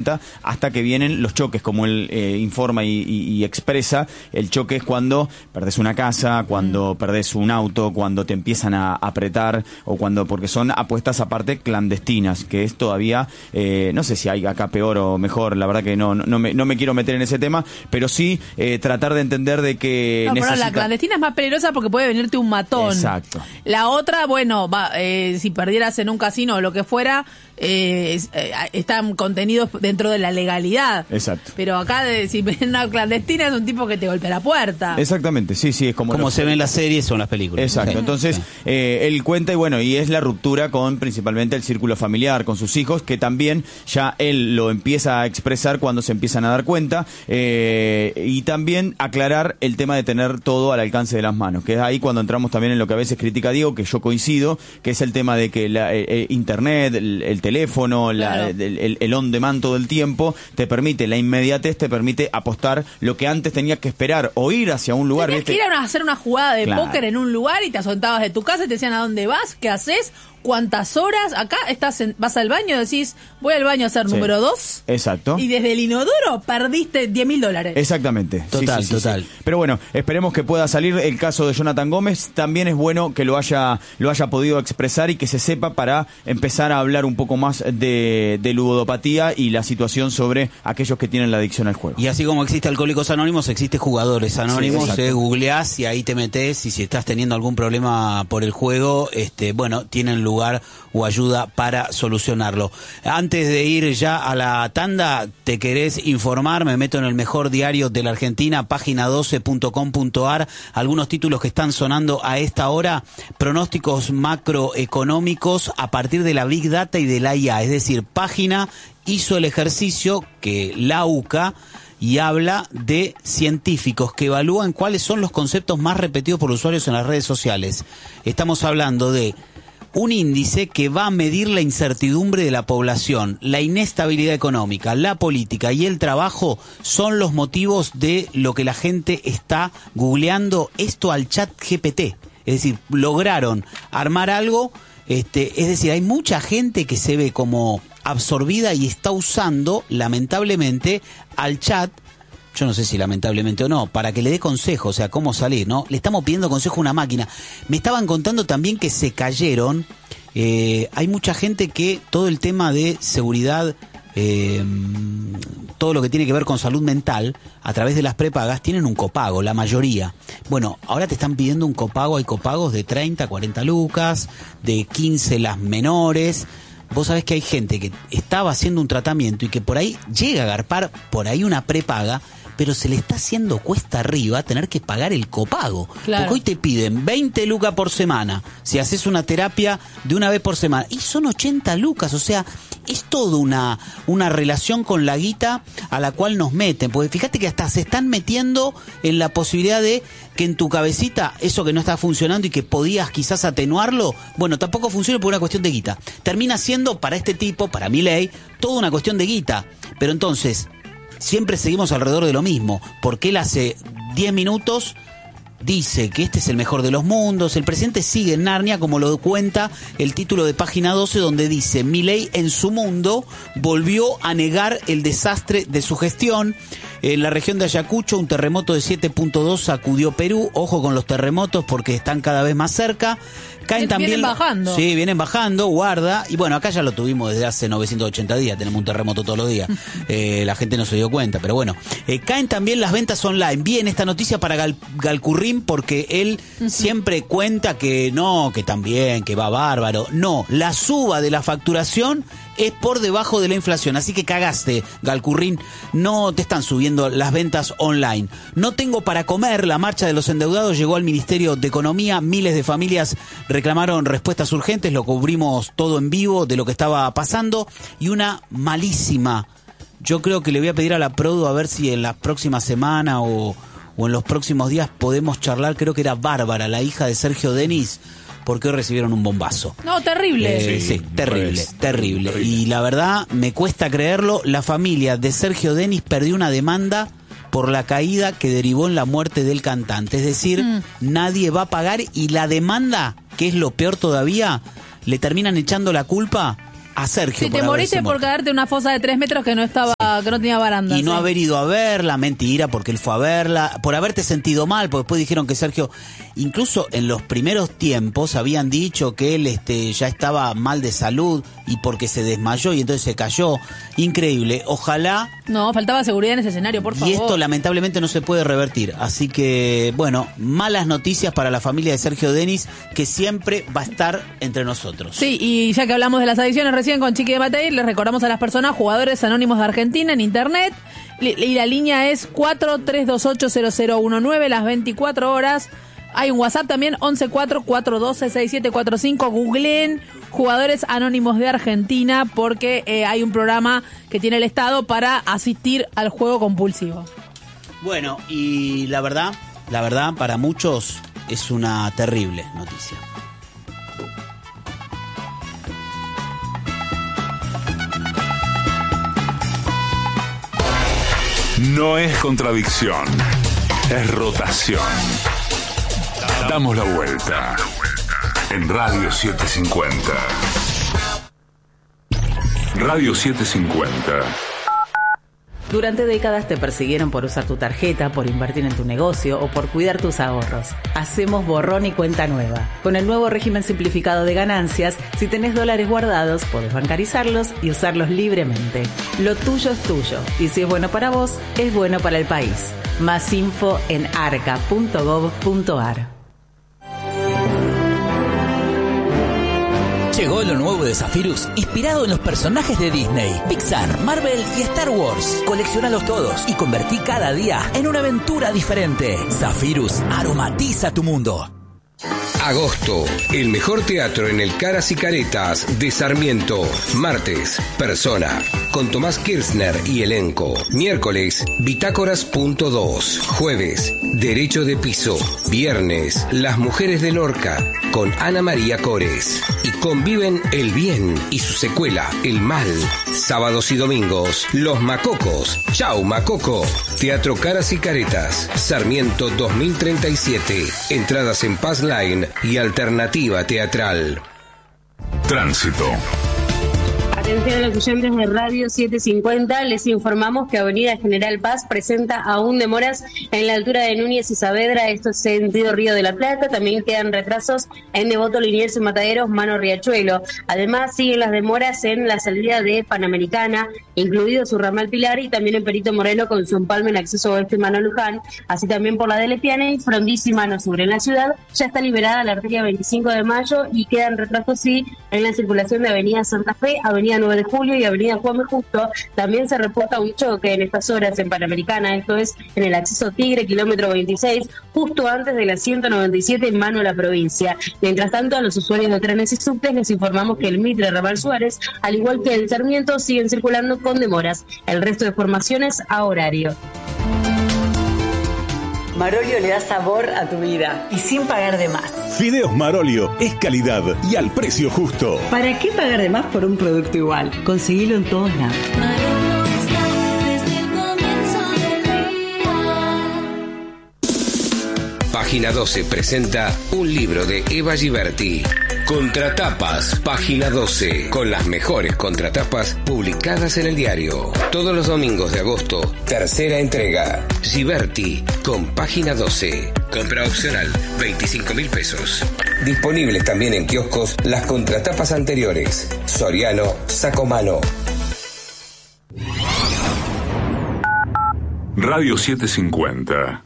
cuenta, hasta que vienen los choques, como él informa y expresa. El choque es cuando perdés una casa, cuando perdés un auto, cuando te empiezan a apretar, o porque son apuestas aparte clandestinas, que es todavía, no sé si hay acá peor o mejor, la verdad que no me quiero meter en ese tema, pero sí tratar de entender de que pero la clandestina es más peligrosa porque puede venirte un matón. Exacto. La otra, bueno, si perdieras en un casino o lo que fuera, están contenidos dentro de la legalidad. Exacto. Pero acá, si ven una clandestina, es un tipo que te golpea la puerta. Exactamente, sí, es como se ven en las series o en las películas. Exacto, sí. Entonces él cuenta y es la ruptura con principalmente el círculo familiar, con sus hijos, que también ya él lo empieza a expresar cuando se empiezan a dar cuenta, y también aclarar el tema de tener todo al alcance de las manos, que es ahí cuando entramos también en lo que a veces critica Diego, que yo coincido, que es el tema de que internet, el teléfono, claro, el on demand todo el tiempo, te permite, la inmediatez te permite apostar lo que antes tenías que esperar o ir hacia un lugar. Tenías que ir a hacer una jugada de claro, póker en un lugar y te asentabas de tu casa y te decían a dónde vas, qué haces, cuántas horas. Acá vas al baño y decís, voy al baño a hacer número 2. Exacto. Y desde el inodoro perdiste $10.000. Exactamente. Total. Sí. Pero bueno, esperemos que pueda salir. El caso de Jonathan Gómez también es bueno que lo haya podido expresar y que se sepa para empezar a hablar un poco más de ludopatía y la situación sobre aquellos que tienen la adicción al juego. Y así como existe Alcohólicos Anónimos, existe Jugadores Anónimos. Googleás y ahí te metés, y si estás teniendo algún problema por el juego, tienen lugar o ayuda para solucionarlo. Antes de ir ya a la tanda, te querés informar, me meto en el mejor diario de la Argentina, página12.com.ar, algunos títulos que están sonando a esta hora: pronósticos macroeconómicos a partir de la Big Data y de la IA, es decir, Página hizo el ejercicio que la UCA y habla de científicos que evalúan cuáles son los conceptos más repetidos por usuarios en las redes sociales. Estamos hablando de un índice que va a medir la incertidumbre de la población, la inestabilidad económica, la política y el trabajo son los motivos de lo que la gente está googleando esto al chat GPT. Es decir, lograron armar algo, es decir, hay mucha gente que se ve como absorbida y está usando, lamentablemente, al chat, yo no sé si lamentablemente o no, para que le dé consejos, o sea, cómo salir, ¿no? Le estamos pidiendo consejo a una máquina. Me estaban contando también que se cayeron, hay mucha gente que todo el tema de seguridad, todo lo que tiene que ver con salud mental, a través de las prepagas, tienen un copago, la mayoría. Bueno, ahora te están pidiendo un copago, hay copagos de 30, 40 lucas, de 15 las menores. Vos sabés que hay gente que estaba haciendo un tratamiento y que por ahí llega a agarpar por ahí una prepaga, pero se le está haciendo cuesta arriba tener que pagar el copago. Claro. Porque hoy te piden 20 lucas por semana si haces una terapia de una vez por semana. Y son 80 lucas, o sea, es toda una relación con la guita a la cual nos meten. Porque fíjate que hasta se están metiendo en la posibilidad de que en tu cabecita eso que no está funcionando y que podías quizás atenuarlo, bueno, tampoco funciona por una cuestión de guita. Termina siendo para este tipo, para Milei, toda una cuestión de guita. Pero entonces siempre seguimos alrededor de lo mismo, porque él hace 10 minutos dice que este es el mejor de los mundos. El presidente sigue en Narnia, como lo cuenta el título de Página 12, donde dice: Milei en su mundo volvió a negar el desastre de su gestión. En la región de Ayacucho, un terremoto de 7.2 sacudió Perú. Ojo con los terremotos porque están cada vez más cerca. Caen también, vienen bajando. Sí, vienen bajando, guarda. Y bueno, acá ya lo tuvimos desde hace 980 días, tenemos un terremoto todos los días. La gente no se dio cuenta, pero bueno. Caen también las ventas online. Bien esta noticia para Galcurrín, porque él siempre cuenta que no, que también, que va bárbaro. No, la suba de la facturación es por debajo de la inflación, así que cagaste, Galcurrín, no te están subiendo las ventas online. No tengo para comer, la marcha de los endeudados llegó al Ministerio de Economía, miles de familias reclamaron respuestas urgentes, lo cubrimos todo en vivo de lo que estaba pasando, y una malísima, yo creo que le voy a pedir a la Produ a ver si en la próxima semana o en los próximos días podemos charlar, creo que era Bárbara, la hija de Sergio Denis, porque hoy recibieron un bombazo. No, terrible. Sí, terrible. Y la verdad, me cuesta creerlo, la familia de Sergio Denis perdió una demanda por la caída que derivó en la muerte del cantante. Es decir, nadie va a pagar, y la demanda, que es lo peor todavía, le terminan echando la culpa a Sergio. Si te moriste por caerte en una fosa de 3 metros que no tenía baranda. Y no haber ido a verla, mentira, porque él fue a verla, por haberte sentido mal, porque después dijeron que Sergio, incluso en los primeros tiempos habían dicho que él ya estaba mal de salud y porque se desmayó y entonces se cayó. Increíble, ojalá. No, faltaba seguridad en ese escenario, por favor. Y esto lamentablemente no se puede revertir, así que, bueno, malas noticias para la familia de Sergio Denis, que siempre va a estar entre nosotros. Sí, y ya que hablamos de las adicciones recién con Chiqui de Matei, les recordamos a las personas, Jugadores Anónimos de Argentina en internet, y la línea es 43280019, las 24 horas. Hay un WhatsApp también, 114-412-6745. Googleen Jugadores Anónimos de Argentina, porque hay un programa que tiene el Estado para asistir al juego compulsivo. Bueno, y la verdad, para muchos es una terrible noticia. No es contradicción, es rotación. Damos la vuelta en Radio 750. Radio 750. Durante décadas te persiguieron por usar tu tarjeta, por invertir en tu negocio o por cuidar tus ahorros. Hacemos borrón y cuenta nueva. Con el nuevo régimen simplificado de ganancias, si tenés dólares guardados, podés bancarizarlos y usarlos libremente. Lo tuyo es tuyo, y si es bueno para vos, es bueno para el país. Más info en arca.gov.ar. Llegó lo nuevo de Zephyrus, inspirado en los personajes de Disney, Pixar, Marvel y Star Wars. Coleccionalos todos y convertí cada día en una aventura diferente. Zephyrus aromatiza tu mundo. Agosto, el mejor teatro en el Caras y Caretas de Sarmiento. Martes, Persona, con Tomás Kirchner y elenco. Miércoles, Bitácoras.2. Jueves, Derecho de Piso. Viernes, Las Mujeres de Lorca, con Ana María Cores. Y conviven el bien y su secuela, el mal. Sábados y domingos, Los Macocos. Chau, Macoco. Teatro Caras y Caretas, Sarmiento 2037. Entradas en Paz Line y Alternativa Teatral. Tránsito. Atención a los oyentes de Radio 750, les informamos que Avenida General Paz presenta aún demoras en la altura de Núñez y Saavedra, esto es sentido Río de la Plata. También quedan retrasos en Devoto, Liniers y Mataderos, Mano Riachuelo. Además siguen las demoras en la salida de Panamericana, incluido su ramal Pilar, y también en Perito Moreno con su empalme en acceso oeste Mano Luján, así también por la de Lepiane y Frondizi Mano Sur. En la ciudad ya está liberada la arteria 25 de Mayo y quedan retrasos sí en la circulación de Avenida Santa Fe, Avenida 9 de Julio y Avenida Juan B. Justo. También se reporta un choque en estas horas en Panamericana, esto es en el acceso Tigre, kilómetro 26, justo antes de la 197 en Mano a la provincia. Mientras tanto, a los usuarios de trenes y subtes les informamos que el Mitre Ramal Suárez, al igual que el Sarmiento, siguen circulando con demoras. El resto de formaciones a horario. Marolio le da sabor a tu vida y sin pagar de más. Fideos Marolio es calidad y al precio justo. ¿Para qué pagar de más por un producto igual? Conseguilo en todos lados. Página 12 presenta un libro de Eva Giberti. Contratapas, Página 12, con las mejores contratapas publicadas en el diario. Todos los domingos de agosto, tercera entrega. Giberti, con Página 12. Compra opcional, 25.000 pesos. Disponibles también en kioscos las contratapas anteriores. Soriano, Sacomano. Radio 750.